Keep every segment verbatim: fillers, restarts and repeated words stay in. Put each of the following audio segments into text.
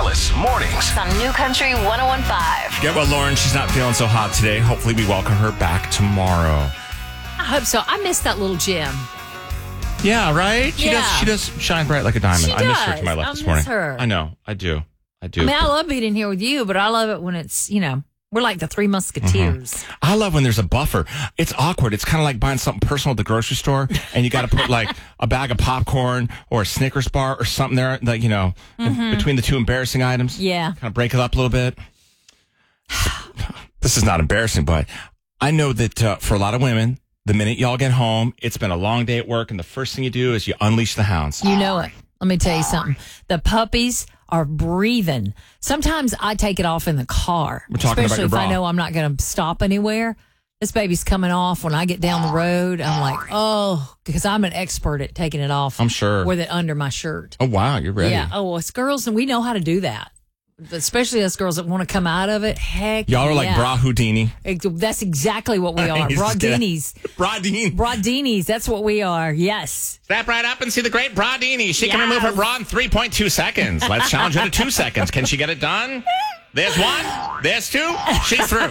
Alice, mornings. On New Country one oh one point five. Get well, Lauren. She's not feeling so hot today. Hopefully we welcome her back tomorrow. I hope so. I miss that little gym. Yeah, right? She Yeah. does She does shine bright like a diamond. She I miss her does. to my left I this miss morning. her. I know. I do. I do. I mean, I love being in here with you, but I love it when it's, you know, we're like the Three Musketeers. Mm-hmm. I love when there's a buffer. It's awkward. It's kind of like buying something personal at the grocery store, and you got to put like a bag of popcorn or a Snickers bar or something there, like, you know, Mm-hmm. in between the two embarrassing items. Yeah. Kind of break it up a little bit. This is not embarrassing, but I know that uh, for a lot of women, the minute y'all get home, it's been a long day at work, and the first thing you do is you unleash the hounds. You know it. Let me tell you something. The puppies are breathing. Sometimes I take it off in the car, We're talking about especially your if I bra. know I'm not going to stop anywhere. This baby's coming off. When I get down the road, I'm like, oh, because I'm an expert at taking it off. I'm sure. With it under my shirt. Oh, wow. You're ready. Yeah. Oh, it's girls, and we know how to do that. Especially us girls that want to come out of it. Heck, Y'all are like yeah. bra Houdini. Ex- That's exactly what we are. He's just kidding. Bradinis. Bradine. Bradinis. That's what we are. Yes. Step right up and see the great Bradini. She can Yes. remove her bra in three point two seconds. Let's challenge her to two seconds. Can she get it done? There's one. There's two. She's through.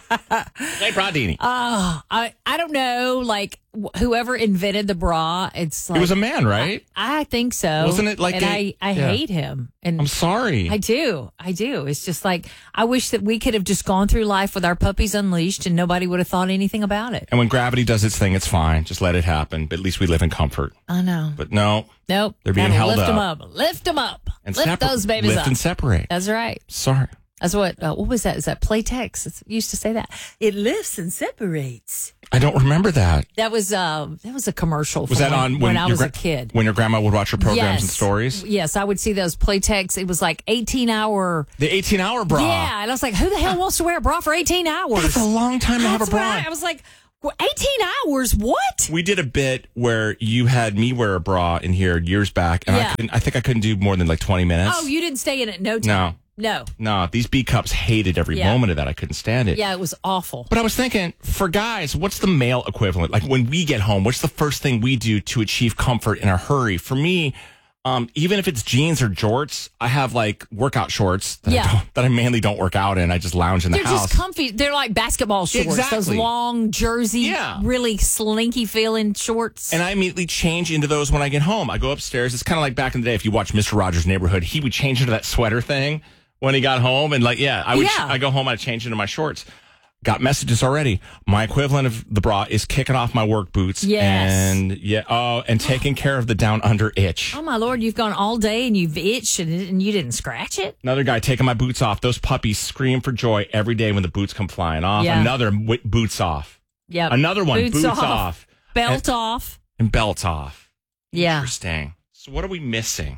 Great Bradini. Oh, I, I don't know. Like, wh- whoever invented the bra, it's like. It was a man, right? I think so. Wasn't it like And they- I, I yeah. hate him. And I'm sorry. I do. I do. It's just like, I wish that we could have just gone through life with our puppies unleashed and nobody would have thought anything about it. And when gravity does its thing, it's fine. Just let it happen. But at least we live in comfort. I know. But no, Nope. They're being Gotta held lift them up. up. Lift them up. and lift separ- those babies lift up. and separate. That's right. Sorry. That's what, uh, what was that? Is that Playtex? It's, used to say that. It lifts and separates. I don't remember that. That was, uh, that was a commercial. Was from that when, on when when I your was gra- a kid? When your grandma would watch her programs and Yes. stories? Yes, I would see those Playtex. It was like eighteen hour. The eighteen hour bra. Yeah. And I was like, who the hell wants to wear a bra for eighteen hours? That's a long time to have a That's bra. right. I was like, well, eighteen hours? What? We did a bit where you had me wear a bra in here years back, and I Yeah. couldn't. I think I couldn't do more than like twenty minutes. Oh, you didn't stay in it no No. time. No. No, these B cups hated every Yeah. moment of that. I couldn't stand it. Yeah, it was awful. But I was thinking, for guys, what's the male equivalent? Like when we get home, what's the first thing we do to achieve comfort in a hurry? For me, um, even if it's jeans or jorts, I have like workout shorts that, Yeah. I, don't, that I mainly don't work out in. I just lounge in the They're house. just comfy. They're like basketball shorts. Those Exactly. long jersey, Yeah. really slinky feeling shorts. And I immediately change into those when I get home. I go upstairs. It's kind of like back in the day. If you watch Mister Rogers' Neighborhood, he would change into that sweater thing when he got home. And like, yeah, I would. Yeah. I go home. I change into my shorts. Got messages already. My equivalent of the bra is kicking off my work boots. Yes. And yeah. Oh, and taking care of the down under itch. Oh my Lord, you've gone all day and you've itched and, and you didn't scratch it? Another guy taking my boots off. Those puppies scream for joy every day when the boots come flying off. Yeah. Another w- boots off. Yep. Another one. Boots Boots, off. off. Belt and, off. and belts off. Yeah. Interesting. So what are we missing?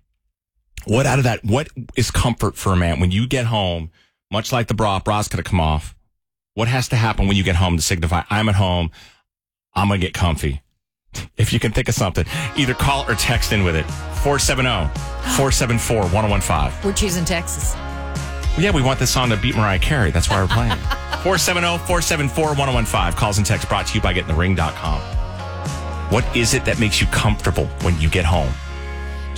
What out of that, what is comfort for a man when you get home, much like the bra, bra's going to come off. What has to happen when you get home to signify I'm at home, I'm going to get comfy? If you can think of something, either call or text in with it. four seven zero, four seven four, one zero one five. We're choosing Texas. Yeah, we want this song to beat Mariah Carey. That's why we're playing it. four seven zero, four seven four, one zero one five. Calls and texts brought to you by getting the ring dot com. What is it that makes you comfortable when you get home?